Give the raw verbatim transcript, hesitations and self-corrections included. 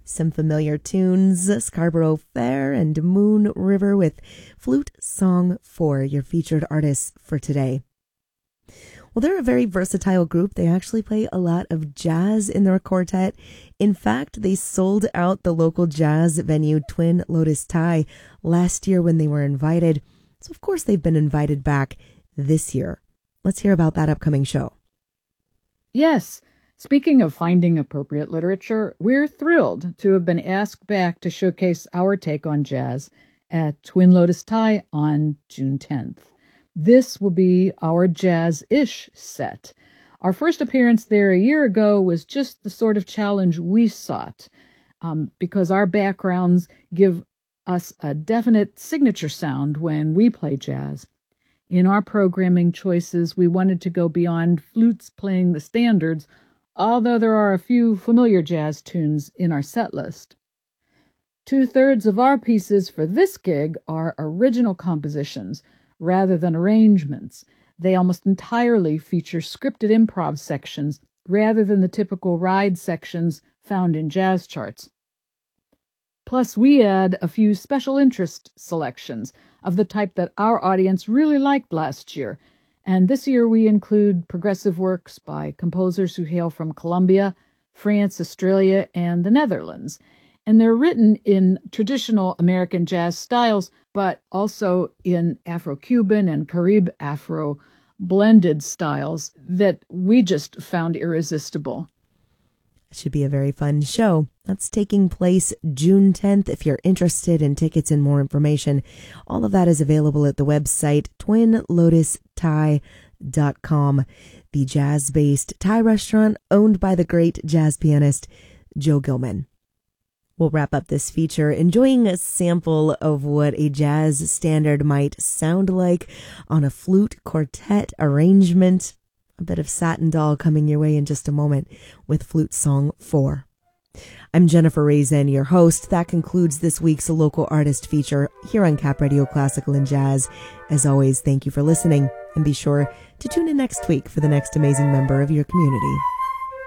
Some familiar tunes, Scarborough Fair and Moon River with Flute Song four, your featured artists for today. Well, they're a very versatile group. They actually play a lot of jazz in their quartet. In fact, they sold out the local jazz venue, Twin Lotus Thai, last year when they were invited. So, of course, they've been invited back this year. Let's hear about that upcoming show. Yes. Speaking of finding appropriate literature, we're thrilled to have been asked back to showcase our take on jazz at Twin Lotus Thai on June tenth. This will be our jazz-ish set. Our first appearance there a year ago was just the sort of challenge we sought, um, because our backgrounds give us a definite signature sound when we play jazz. In our programming choices, we wanted to go beyond flutes playing the standards, although there are a few familiar jazz tunes in our set list. Two-thirds of our pieces for this gig are original compositions, rather than arrangements. They almost entirely feature scripted improv sections rather than the typical ride sections found in jazz charts. Plus, we add a few special interest selections of the type that our audience really liked last year, and this year we include progressive works by composers who hail from Colombia, France, Australia, and the Netherlands. And they're written in traditional American jazz styles, but also in Afro-Cuban and Carib Afro blended styles that we just found irresistible. It should be a very fun show. That's taking place June tenth. If you're interested in tickets and more information, all of that is available at the website twin lotus thai dot com, the jazz-based Thai restaurant owned by the great jazz pianist Joe Gilman. We'll wrap up this feature enjoying a sample of what a jazz standard might sound like on a flute quartet arrangement. A bit of Satin Doll coming your way in just a moment with Flute Song four. I'm Jennifer Raisin, your host. That concludes this week's local artist feature here on Cap Radio Classical and Jazz. As always, thank you for listening, and be sure to tune in next week for the next amazing member of your community.